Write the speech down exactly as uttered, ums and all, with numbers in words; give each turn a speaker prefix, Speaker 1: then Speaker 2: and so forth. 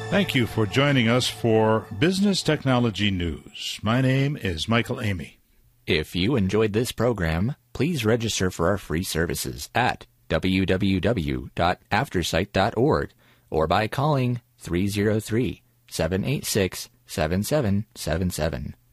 Speaker 1: Thank you for joining us for Business Technology News. My name is Michael Amey.
Speaker 2: If you enjoyed this program, please register for our free services at w w w dot aftersight dot org or by calling three oh three, seven eight six, seven seven seven seven.